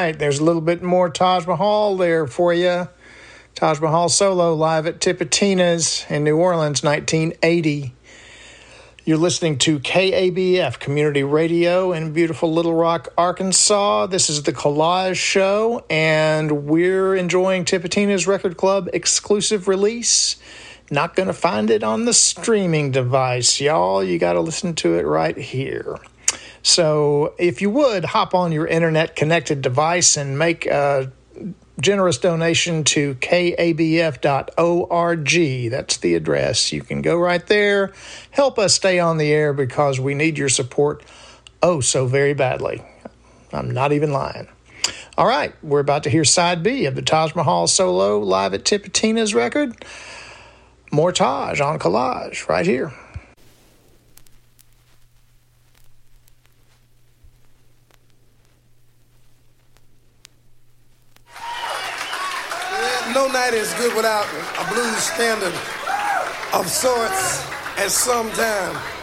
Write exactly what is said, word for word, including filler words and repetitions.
right, there's a little bit more Taj Mahal there for you. Taj Mahal solo live at Tipitina's in New Orleans, nineteen eighty. You're listening to K A B F Community Radio in beautiful Little Rock, Arkansas. This is the Collage Show, and we're enjoying Tipitina's Record Club exclusive release. Not going to find it on the streaming device, y'all. You got to listen to it right here. So if you would, hop on your internet-connected device and make a generous donation to K A B F dot org. That's the address. You can go right there. Help us stay on the air because we need your support oh so very badly. I'm not even lying. All right, we're about to hear side B of the Taj Mahal solo live at Tipitina's record. More Taj on Collage right here. No night is good without a blues standard of sorts at some time.